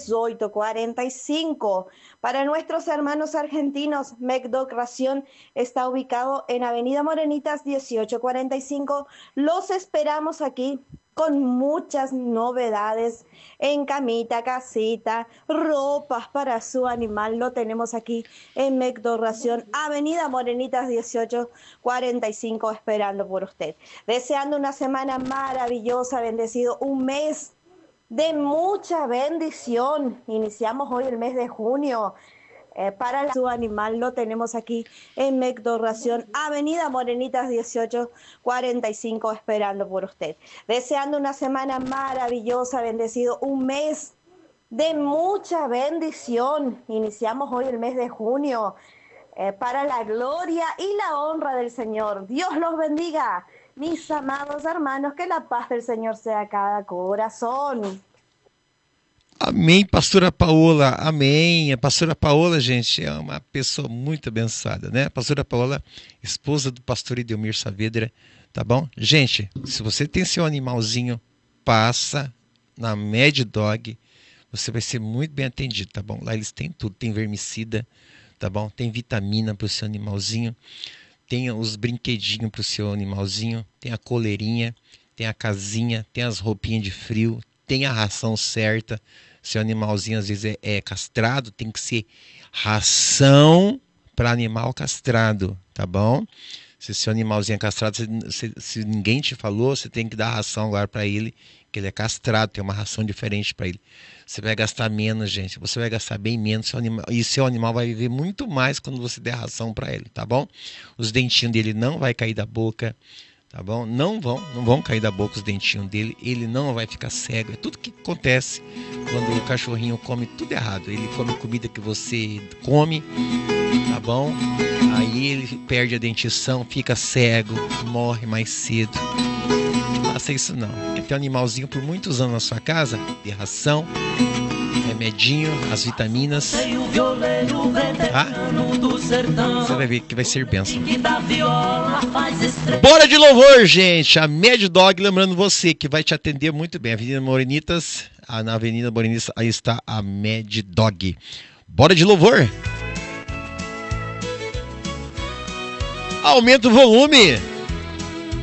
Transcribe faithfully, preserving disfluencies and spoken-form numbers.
dieciocho cuarenta y cinco. Para nuestros hermanos argentinos, McDoc Ración está ubicado en Avenida Morenitas dieciocho cuarenta y cinco. Los esperamos aquí con muchas novedades en camita, casita, ropas para su animal. Lo tenemos aquí en McDoc Ración, Avenida Morenitas dieciocho cuarenta y cinco, esperando por usted. Deseando una semana maravillosa, bendecido, un mes de mucha bendición. Iniciamos hoy el mes de junio. Eh, para la, su animal lo tenemos aquí en McDoc Ración, Avenida Morenitas dieciocho cuarenta y cinco, esperando por usted. Deseando una semana maravillosa, bendecido, un mes de mucha bendición. Iniciamos hoy el mes de junio eh, para la gloria y la honra del Señor. Dios los bendiga, mis amados hermanos, que la paz del Señor sea a cada corazón. Amém, pastora Paola, amém. A pastora Paola, gente, é uma pessoa muito abençoada, né? A pastora Paola, esposa do pastor Edelmir Saavedra, tá bom? Gente, se você tem seu animalzinho, passa na Mad Dog, você vai ser muito bem atendido, tá bom? Lá eles têm tudo, tem vermicida, tá bom? Tem vitamina para o seu animalzinho, tem os brinquedinhos para o seu animalzinho, tem a coleirinha, tem a casinha, tem as roupinhas de frio, tem a ração certa. Seu animalzinho às vezes é, é castrado, tem que ser ração para animal castrado, tá bom? Se seu animalzinho é castrado, se, se, se ninguém te falou, você tem que dar ração agora para ele, que ele é castrado, tem uma ração diferente para ele. Você vai gastar menos, gente, você vai gastar bem menos, seu animal, e seu animal vai viver muito mais quando você der ração para ele, tá bom? Os dentinhos dele não vai cair da boca, tá bom? Não vão, não vão cair da boca os dentinhos dele, ele não vai ficar cego. É tudo que acontece quando o cachorrinho come tudo errado. Ele come comida que você come, tá bom? Aí ele perde a dentição, fica cego, morre mais cedo. Não faça isso não. Quer ter um animalzinho por muitos anos na sua casa? De ração, remedinho, as vitaminas. Ah? Você vai ver que vai ser bênção. Bora de louvor, gente! A Mad Dog, lembrando você que vai te atender muito bem. Avenida Morenitas, na Avenida Morenitas, aí está a Mad Dog. Bora de louvor! Aumenta o volume!